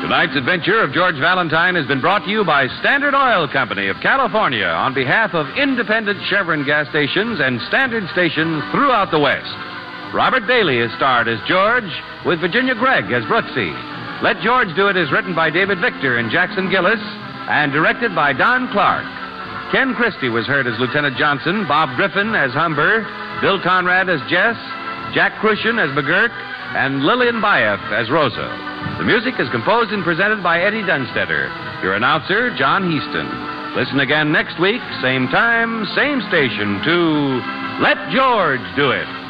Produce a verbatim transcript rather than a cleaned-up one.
Tonight's adventure of George Valentine has been brought to you by Standard Oil Company of California on behalf of independent Chevron gas stations and Standard stations throughout the West. Robert Bailey is starred as George, with Virginia Gregg as Brooksy. Let George Do It is written by David Victor and Jackson Gillis and directed by Don Clark. Ken Christie was heard as Lieutenant Johnson, Bob Griffin as Humber, Bill Conrad as Jess, Jack Crucian as McGurk, and Lillian Bayef as Rosa. The music is composed and presented by Eddie Dunstetter. Your announcer, John Heaston. Listen again next week, same time, same station, to Let George Do It.